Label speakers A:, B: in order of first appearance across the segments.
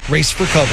A: race for cover.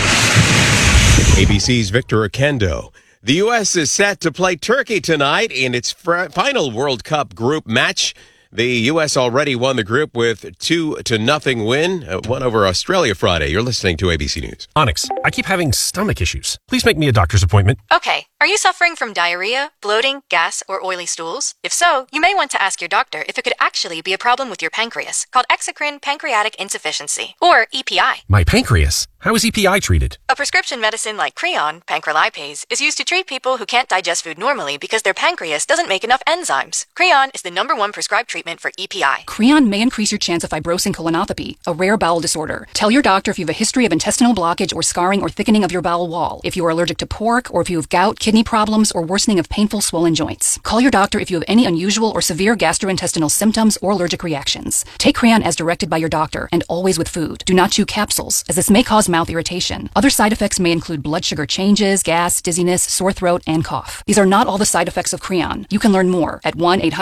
B: ABC's Victor Oquendo. The U.S. is set to play Turkey tonight in its final World Cup group match. The U.S. already won the group with 2-0 win, won over Australia Friday. You're listening to ABC News.
C: Onyx, I keep having stomach issues. Please make me a doctor's appointment.
D: Okay. Are you suffering from diarrhea, bloating, gas, or oily stools? If so, you may want to ask your doctor if it could actually be a problem with your pancreas, called exocrine pancreatic insufficiency, or EPI.
C: My pancreas? How is EPI treated?
D: A prescription medicine like Creon, pancrelipase, is used to treat people who can't digest food normally because their pancreas doesn't make enough enzymes. Creon is the #1 prescribed treatment for EPI.
E: Creon may increase your chance of fibrosing colonopathy, a rare bowel disorder. Tell your doctor if you have a history of intestinal blockage or scarring or thickening of your bowel wall, if you are allergic to pork, or if you have gout, kidney problems, or worsening of painful swollen joints. Call your doctor if you have any unusual or severe gastrointestinal symptoms or allergic reactions. Take Creon as directed by your doctor, and always with food. Do not chew capsules, as this may cause mouth irritation. Other side effects may include blood sugar changes, gas, dizziness, sore throat, and cough. These are not all the side effects of Creon. You can learn more at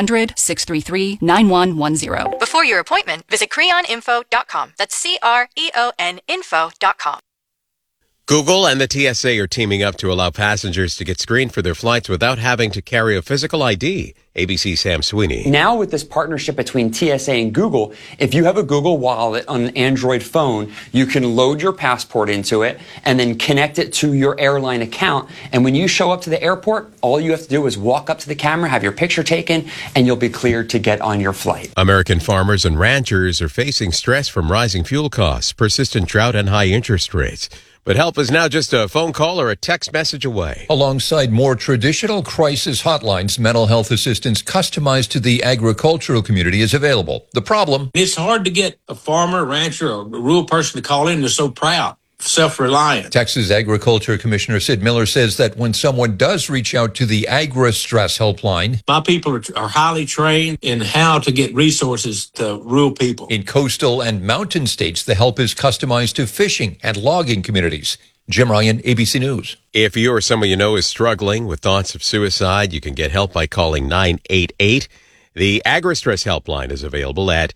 E: 1-800-633-9110.
D: Before your appointment, visit creoninfo.com. That's CREON info.com.
B: Google and the TSA are teaming up to allow passengers to get screened for their flights without having to carry a physical ID. ABC's Sam Sweeney.
F: Now with this partnership between TSA and Google, if you have a Google Wallet on an Android phone, you can load your passport into it and then connect it to your airline account. And when you show up to the airport, all you have to do is walk up to the camera, have your picture taken, and you'll be cleared to get on your flight.
B: American farmers and ranchers are facing stress from rising fuel costs, persistent drought, and high interest rates. But help is now just a phone call or a text message away.
G: Alongside more traditional crisis hotlines, mental health assistance customized to the agricultural community is available. The problem?
H: It's hard to get a farmer, rancher, or a rural person to call in. They're so proud, self-reliant.
G: Texas Agriculture Commissioner Sid Miller says that when someone does reach out to the AgriStress helpline,
H: my people are highly trained in how to get resources to rural people.
G: In coastal and mountain states, the help is customized to fishing and logging communities. Jim Ryan, ABC News.
B: If you or someone you know is struggling with thoughts of suicide, you can get help by calling 988. The AgriStress helpline is available at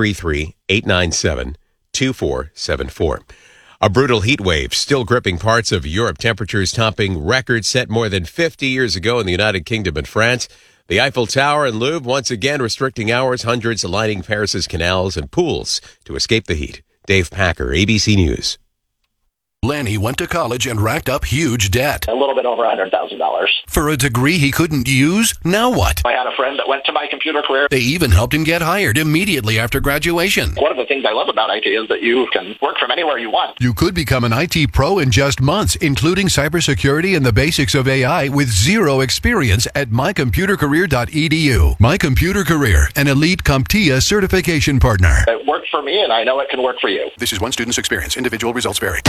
B: 833-897-2474. A brutal heat wave still gripping parts of Europe, temperatures topping records set more than 50 years ago in the United Kingdom and France. The Eiffel Tower and Louvre once again restricting hours, hundreds lining Paris's canals and pools to escape the heat. Dave Packer, ABC News.
I: Lanny went to college and racked up huge debt.
J: A little bit over $100,000.
I: For a degree he couldn't use? Now what?
J: I had a friend that went to My Computer Career.
I: They even helped him get hired immediately after graduation.
J: One of the things I love about IT is that you can work from anywhere you want.
I: You could become an IT pro in just months, including cybersecurity and the basics of AI with zero experience at mycomputercareer.edu. My Computer Career, an elite CompTIA certification partner.
J: It worked for me, and I know it can work for you.
I: This is one student's experience. Individual results vary.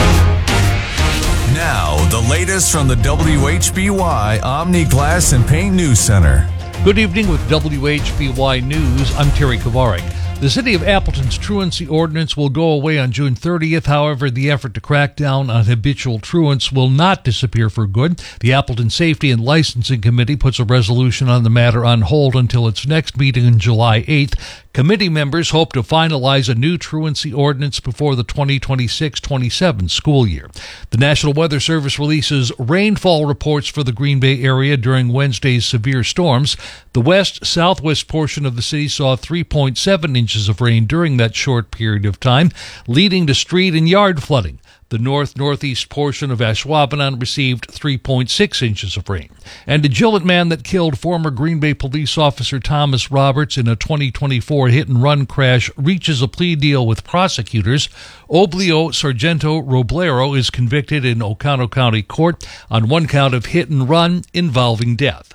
K: Now, the latest from the WHBY Omni Glass and Paint News Center.
L: Good evening with WHBY News. I'm Terry Kovarik. The City of Appleton's truancy ordinance will go away on June 30th. However, the effort to crack down on habitual truants will not disappear for good. The Appleton Safety and Licensing Committee puts a resolution on the matter on hold until its next meeting on July 8th. Committee members hope to finalize a new truancy ordinance before the 2026-27 school year. The National Weather Service releases rainfall reports for the Green Bay area during Wednesday's severe storms. The west-southwest portion of the city saw 3.7 inches of rain during that short period of time, leading to street and yard flooding. The north-northeast portion of Ashwaubenon received 3.6 inches of rain. And a Gillette man that killed former Green Bay police officer Thomas Roberts in a 2024 hit-and-run crash reaches a plea deal with prosecutors. Oblio Sargento Roblero is convicted in Oconto County Court on one count of hit-and-run involving death.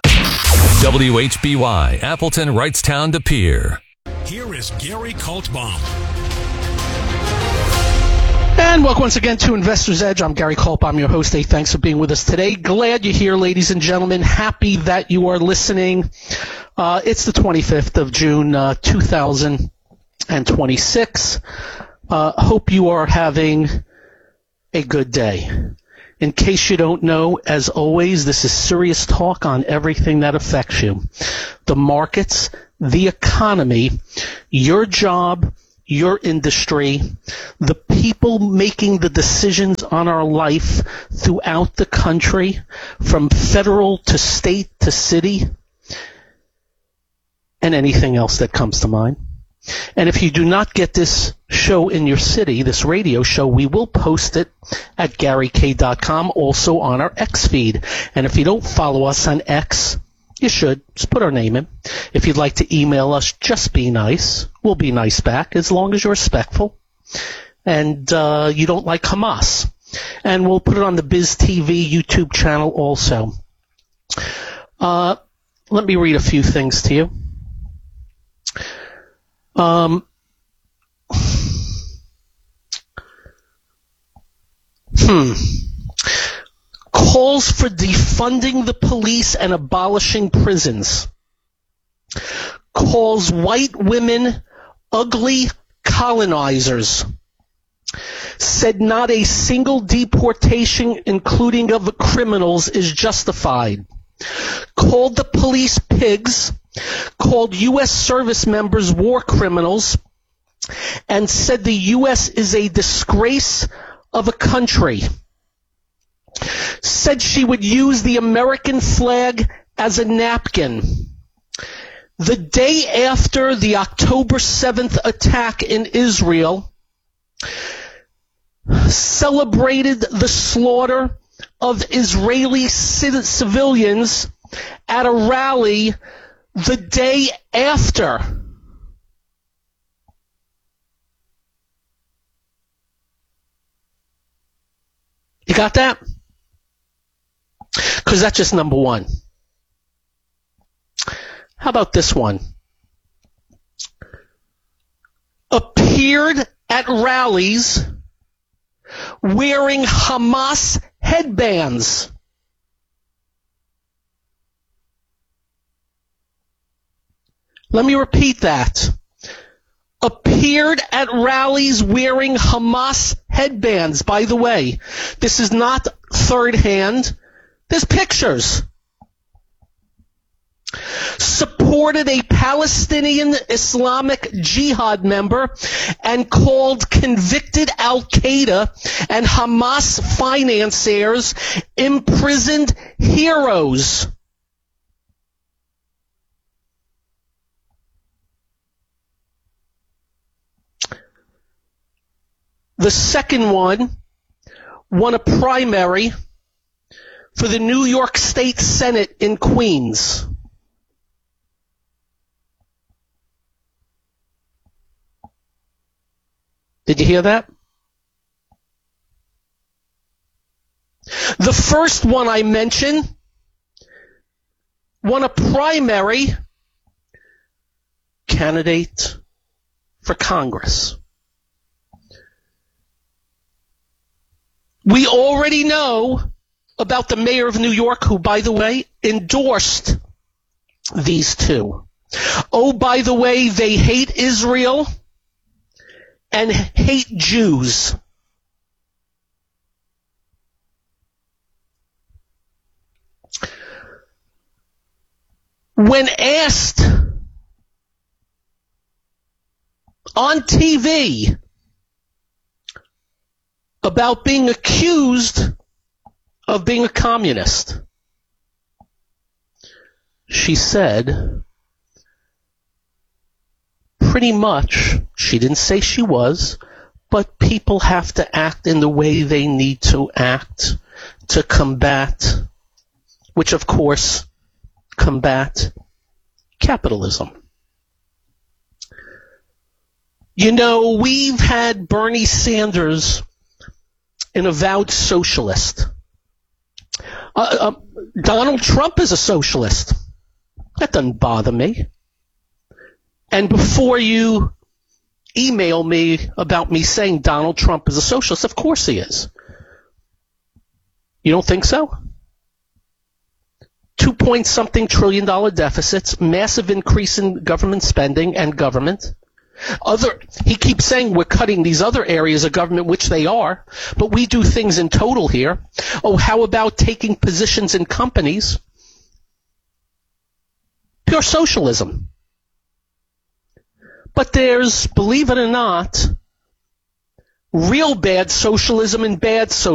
K: WHBY, Appleton, Wrightstown to Pier.
M: Here is Gary Kaltbaum.
N: And welcome once again to Investor's Edge. I'm Gary Culp. I'm your host. Hey, thanks for being with us today. Glad you're here, ladies and gentlemen. Happy that you are listening. It's the 25th of June, 2026. Hope you are having a good day. In case you don't know, as always, this is serious talk on everything that affects you. The markets, the economy, your job, your industry, the people making the decisions on our life throughout the country, from federal to state to city, and anything else that comes to mind. And if you do not get this show in your city, this radio show, we will post it at GaryK.com, also on our X feed. And if you don't follow us on X, you should. Just put our name in. If you'd like to email us, just be nice. We'll be nice back, as long as you're respectful. And you don't like Hamas. And we'll put it on the Biz TV YouTube channel also. Let me read a few things to you. Calls for defunding the police and abolishing prisons. Calls white women ugly colonizers. Said not a single deportation, including of criminals, is justified. Called the police pigs. Called U.S. service members war criminals, and said the U.S. is a disgrace of a country. Said she would use the American flag as a napkin. The day after the October 7th attack in Israel, celebrated the slaughter of Israeli civilians at a rally the day after. You got that? Because that's just number one. How about this one? Appeared at rallies wearing Hamas headbands. Let me repeat that. Appeared at rallies wearing Hamas headbands. By the way, this is not third hand. There's pictures. Supported a Palestinian Islamic Jihad member and called convicted Al-Qaeda and Hamas financiers imprisoned heroes. The second one won a primary for the New York State Senate in Queens. Did you hear that? The first one I mentioned won a primary candidate for Congress. We already know about the mayor of New York, who, by the way, endorsed these two. Oh, by the way, they hate Israel and hate Jews. When asked on TV about being accused of being a communist, she said, pretty much, she didn't say she was, but people have to act in the way they need to act to combat, which of course, combat capitalism. You know, we've had Bernie Sanders, an avowed socialist. Donald Trump is a socialist. That doesn't bother me. And before you email me about me saying Donald Trump is a socialist, of course he is. You don't think so? 2-point-something trillion dollar deficits, massive increase in government spending and government. He keeps saying we're cutting these other areas of government, which they are, but we do things in total here. Oh, how about taking positions in companies? Pure socialism. But there's, believe it or not, real bad socialism and bad socialism.